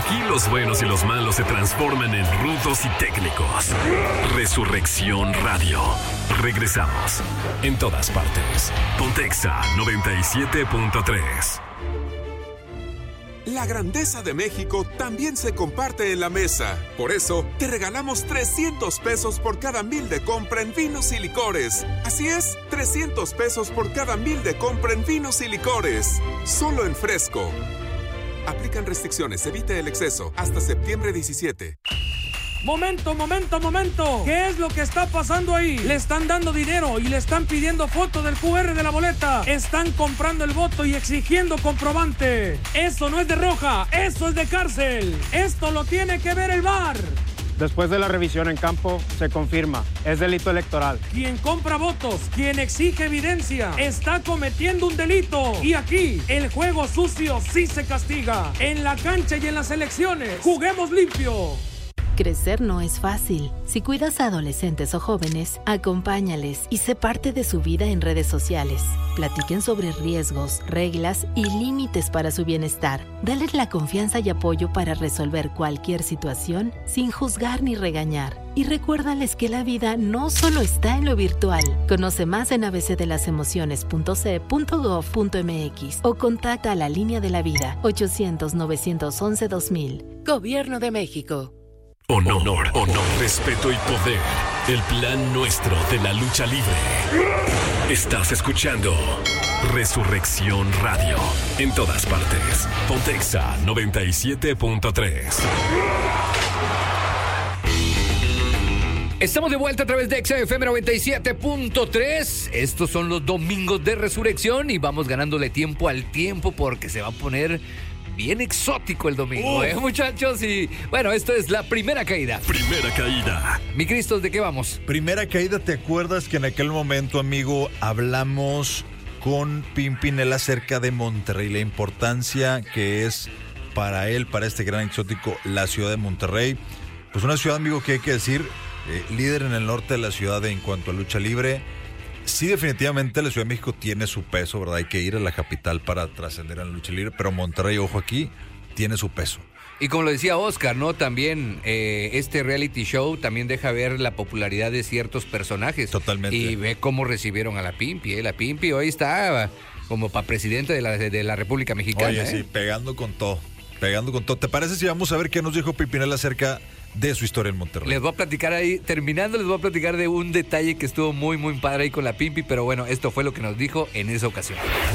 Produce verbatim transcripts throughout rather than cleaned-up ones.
Aquí los buenos y los malos se transforman en rudos y técnicos. Resurrección Radio. Regresamos. En todas partes. Pontexa noventa y siete punto tres. La grandeza de México también se comparte en la mesa. Por eso, te regalamos trescientos pesos por cada mil de compra en vinos y licores. Así es, trescientos pesos por cada mil de compra en vinos y licores. Solo en Fresco. Aplican restricciones, evite el exceso. Hasta septiembre diecisiete. Momento, momento, momento. ¿Qué es lo que está pasando ahí? Le están dando dinero y le están pidiendo foto del cu erre de la boleta. Están comprando el voto y exigiendo comprobante. Eso no es de roja, eso es de cárcel. Esto lo tiene que ver el V A R. Después de la revisión en campo, se confirma, es delito electoral. Quien compra votos, quien exige evidencia, está cometiendo un delito. Y aquí, el juego sucio sí se castiga. En la cancha y en las elecciones, juguemos limpio. Crecer no es fácil. Si cuidas a adolescentes o jóvenes, acompáñales y sé parte de su vida en redes sociales. Platiquen sobre riesgos, reglas y límites para su bienestar. Dales la confianza y apoyo para resolver cualquier situación sin juzgar ni regañar. Y recuérdales que la vida no solo está en lo virtual. Conoce más en a b c de las emociones punto c punto gov punto m x o contacta a la Línea de la Vida ochocientos, novecientos once, dos mil. Gobierno de México. Honor, honor, honor, respeto y poder. El plan nuestro de la lucha libre. Estás escuchando Resurrección Radio. En todas partes. Pontexa noventa y siete punto tres. Estamos de vuelta a través de X F M noventa y siete punto tres. Estos son los domingos de resurrección y vamos ganándole tiempo al tiempo porque se va a poner bien exótico el domingo, ¿eh, muchachos? Y bueno, esto es la primera caída. Primera caída. Mi Cristos, ¿de qué vamos? Primera caída, ¿te acuerdas que en aquel momento, amigo, hablamos con Pimpinela acerca de Monterrey, la importancia que es para él, para este gran exótico, la ciudad de Monterrey? Pues una ciudad, amigo, que hay que decir, eh, líder en el norte de la ciudad en cuanto a lucha libre. Sí, definitivamente la Ciudad de México tiene su peso, ¿verdad? Hay que ir a la capital para trascender a la lucha libre, pero Monterrey, ojo aquí, tiene su peso. Y como lo decía Oscar, ¿no? También eh, este reality show también deja ver la popularidad de ciertos personajes. Totalmente. Y ve cómo recibieron a la Pimpi, ¿eh? La Pimpi hoy está como para presidente de la, de la República Mexicana. Oye, ¿eh? sí, pegando con todo, pegando con todo. ¿Te parece si vamos a ver qué nos dijo Pimpinela acerca de su historia en Monterrey? Les voy a platicar ahí, terminando les voy a platicar de un detalle que estuvo muy muy padre ahí con la Pimpi, pero bueno, esto fue lo que nos dijo en esa ocasión.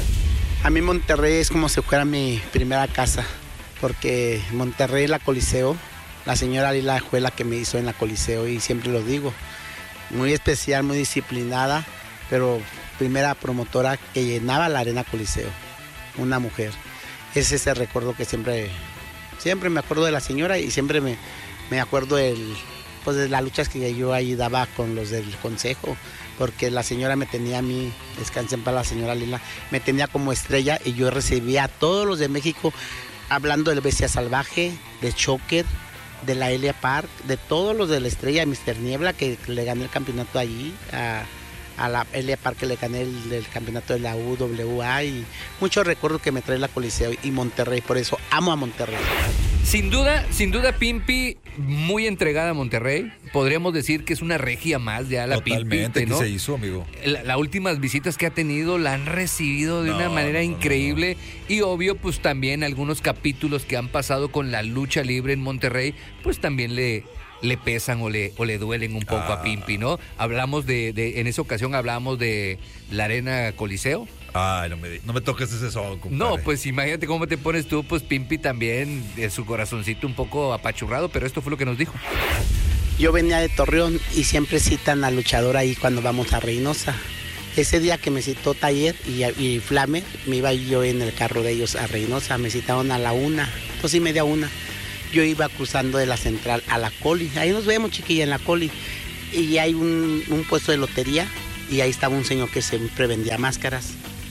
A mí Monterrey es como si fuera mi primera casa, porque Monterrey, la Coliseo, la señora Lila fue la que me hizo en la Coliseo y siempre lo digo, muy especial, muy disciplinada, pero primera promotora que llenaba la Arena Coliseo, una mujer. Es ese recuerdo que siempre, siempre me acuerdo de la señora y siempre me Me acuerdo el, pues de las luchas que yo ahí daba con los del consejo, porque la señora me tenía a mí, descansen para la señora Lila, me tenía como estrella y yo recibía a todos los de México hablando del Bestia Salvaje, de Choker, de la Elia Park, de todos los de la estrella, de mister Niebla, que le gané el campeonato allí, a, a la Elia Park que le gané el, el campeonato de la U W A y muchos recuerdos que me trae la Coliseo y Monterrey, por eso amo a Monterrey. Sin duda, sin duda, Pimpi, muy entregada a Monterrey. Podríamos decir que es una regia más ya la Pimpi. Totalmente, ¿no? ¿Qué se hizo, amigo? Las la últimas visitas que ha tenido la han recibido de no, una manera no, increíble. No, no. Y obvio, pues también algunos capítulos que han pasado con la lucha libre en Monterrey, pues también le, le pesan o le, o le duelen un poco ah. a Pimpi, ¿no? Hablamos de, de, en esa ocasión hablábamos de la Arena Coliseo. Ay, no me, no me toques ese son, compadre. No, pues imagínate cómo te pones tú, pues Pimpi también, de su corazoncito un poco apachurrado, pero esto fue lo que nos dijo. Yo venía de Torreón y siempre citan al luchador ahí cuando vamos a Reynosa. Ese día que me citó Taller y, y Flame, me iba yo en el carro de ellos a Reynosa, me citaron a la una, dos y media una. Yo iba cruzando de la central a la Coli, ahí nos vemos, chiquilla, en la Coli. Y hay un, un puesto de lotería y ahí estaba un señor que siempre vendía máscaras.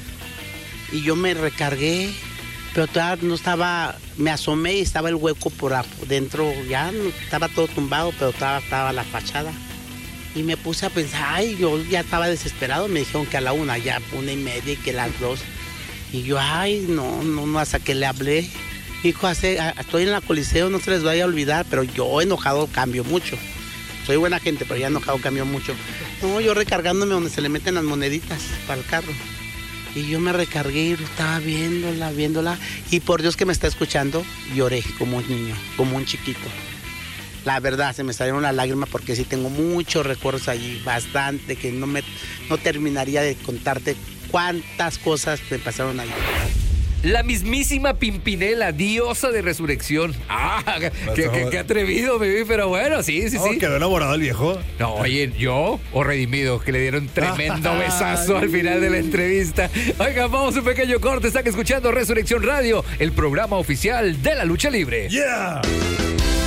Y yo me recargué, pero todavía no estaba, me asomé y estaba el hueco por adentro, ya no, estaba todo tumbado, pero todavía estaba la fachada. Y me puse a pensar, ay, yo ya estaba desesperado, me dijeron que a la una, ya una y media y que las dos. Y yo, ay, no, no, no, hasta que le hablé hijo, hace, estoy en la Coliseo, no se les vaya a olvidar, pero yo enojado cambio mucho. Soy buena gente, pero ya enojado cambio mucho. No, yo recargándome donde se le meten las moneditas para el carro. Y yo me recargué y estaba viéndola, viéndola. Y por Dios que me está escuchando, lloré como un niño, como un chiquito. La verdad, se me salieron las lágrimas porque sí tengo muchos recuerdos allí, bastante, que no, me, no terminaría de contarte cuántas cosas me pasaron allí. La mismísima Pimpinela, diosa de resurrección. Ah, qué, qué, qué atrevido, baby, pero bueno, sí, sí, no, sí. ¿Quedó enamorado el viejo? No, oye, ¿yo o redimido? Que le dieron tremendo besazo al final de la entrevista. Oigan, vamos a un pequeño corte. Están escuchando Resurrección Radio, el programa oficial de la lucha libre. ¡Yeah!